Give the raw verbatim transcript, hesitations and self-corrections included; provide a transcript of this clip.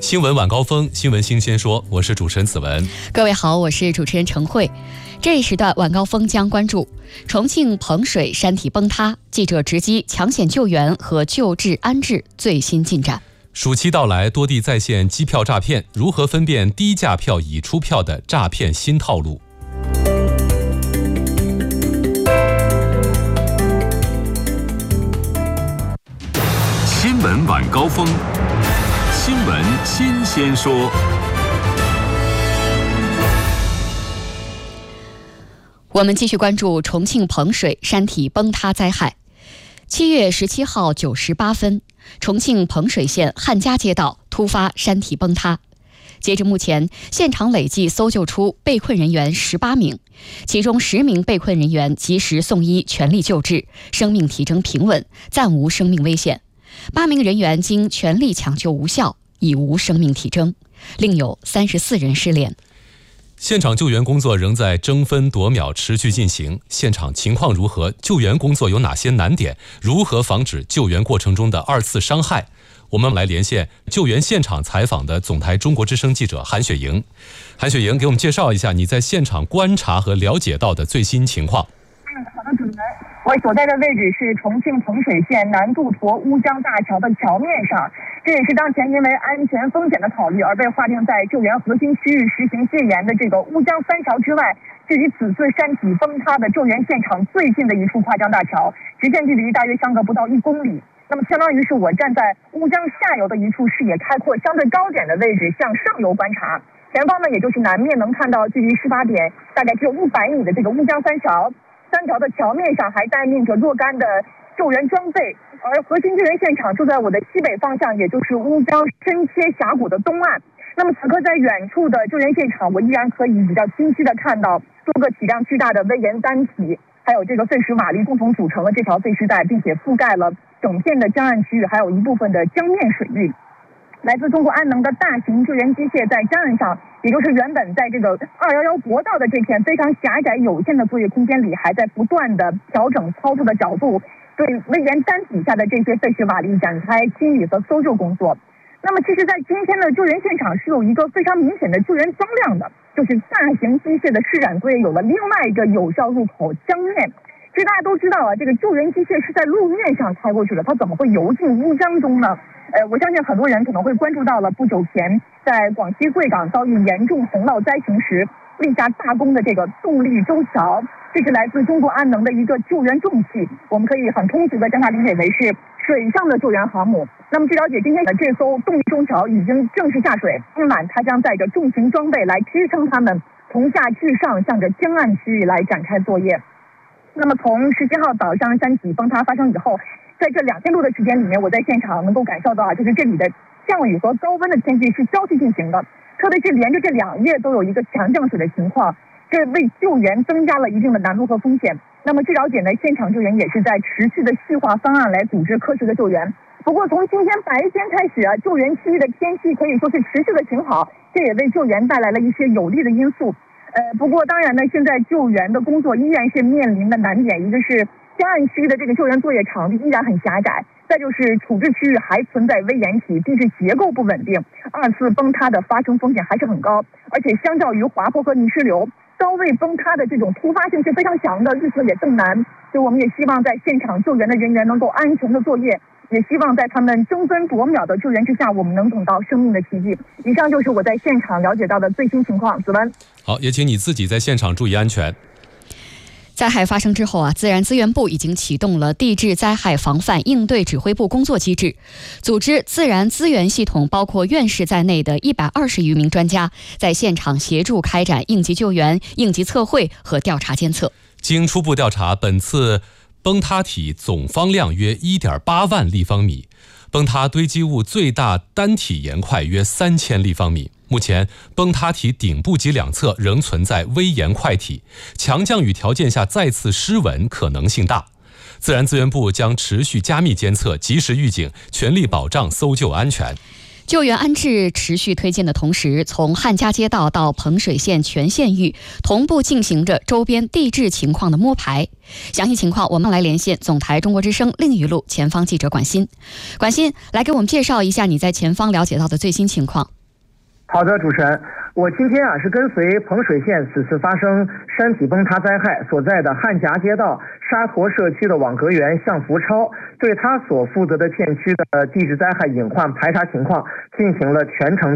新闻晚高峰，新闻新鲜说，我是主持人子文。 各位好，我是主持人陈慧。这一时段晚高峰将关注重庆彭水山体崩塌，记者直击抢险救援和救治安置最新进展。 暑期到来，多地再现机票诈骗，如何分辨低价票已出票的诈骗新套路？ 新闻晚高峰，新闻新鲜说。 我们继续关注重庆彭水山体崩塌灾害。七月十七号九时八分，重庆彭水县汉家街道突发山体崩塌。截至目前，现场累计搜救出被困人员十八名，其中十名被困人员及时送医，全力救治，生命体征平稳，暂无生命危险。八名人员经全力抢救无效，已无生命体征，另有三十四人失联。 现场救援工作仍在争分夺秒持续进行，现场情况如何？救援工作有哪些难点？如何防止救援过程中的二次伤害？我们来连线救援现场采访的总台中国之声记者韩雪莹。韩雪莹，给我们介绍一下你在现场观察和了解到的最新情况。 嗯，好的，主持人。我所在的位置是重庆彭水县南渡沱乌江大桥的桥面上，这也是当前因为安全风险的考虑而被划定在救援核心区域实行戒严的这个乌江三桥之外，距离此次山体崩塌的救援现场最近的一处跨江大桥，直线距离大约相隔不到一公里。那么相当于是我站在乌江下游的一处视野开阔、相对高点的位置向上游观察，前方呢也就是南面能看到距离事发点大概只有一百米的这个乌江三桥。三条的桥面上还待命着若干的救援装备，而核心救援现场就在我的西北方向，也就是乌江深切峡谷的东岸。那么此刻在远处的救援现场，我依然可以比较清晰的看到多个体量巨大的危岩单体，还有这个废石瓦砾共同组成了这条废石带，并且覆盖了整片的江岸区域，还有一部分的江面水域。来自中国安能的大型救援机械在江岸上，也就是原本在这个二一一国道的这片非常狭窄有限的作业空间里，还在不断的调整操作的角度，对危岩单体下的这些废石瓦砾展开清理和搜救工作。那么其实在今天的救援现场是有一个非常明显的救援装量的，就是大型机械的施展作业有了另外一个有效入口江面。其实大家都知道啊，这个救援机械是在路面上开过去的，它怎么会游进乌江中呢？呃，我相信很多人可能会关注到了不久前在广西贵港遭遇严重洪涝灾情时立下大功的这个动力舟桥，这是来自中国安能的一个救援重器，我们可以很通俗的将它理解为是水上的救援航母。那么据了解，今天的这艘动力舟桥已经正式下水，今晚它将载着重型装备来支撑它们从下至上向着江岸区域来展开作业。那么从十七号早上山体崩塌发生以后，在这两天多的时间里面，我在现场能够感受到啊，就是这里的降雨和高温的天气是交替进行的，特别是连着这两夜都有一个强降水的情况，这为救援增加了一定的难度和风险。那么据了解呢，现场救援也是在持续的细化方案来组织科学的救援。不过从今天白天开始啊，救援区域的天气可以说是持续的晴好，这也为救援带来了一些有利的因素。呃，不过当然呢，现在救援的工作依然是面临的难点，一个是江岸区域的这个救援作业场地依然很狭窄，再就是处置区域还存在危岩体，地质结构不稳定，二次崩塌的发生风险还是很高，而且相较于滑坡和泥石流，高位崩塌的这种突发性是非常强的，预测也更难。所以我们也希望在现场救援的人员能够安全的作业，也希望在他们争分夺秒的救援之下，我们能等到生命的奇迹。以上就是我在现场了解到的最新情况。子文， 好，也请你自己在现场注意安全。 灾害发生之后啊，自然资源部已经启动了地质灾害防范应对指挥部工作机制，组织自然资源系统包括院士在内的一百二十余名专家在现场协助开展应急救援、应急测绘和调查监测。 经初步调查，本次崩塌体总方量约 一点八万立方米，崩塌堆积物最大单体岩块约三千立方米。目前，崩塌体顶部及两侧仍存在微岩块体，强降雨条件下再次失稳可能性大。自然资源部将持续加密监测，及时预警，全力保障搜救安全。 救援安置持续推进的同时，从汉家街道到彭水县全县域同步进行着周边地质情况的摸排。详细情况我们来连线总台中国之声另一路前方记者管鑫。管鑫，来给我们介绍一下你在前方了解到的最新情况。 好的，主持人，我今天啊是跟随彭水县此次发生山体崩塌灾害所在的汉夹街道沙陀社区的网格员向福超，对他所负责的片区的地质灾害隐患排查情况进行了全程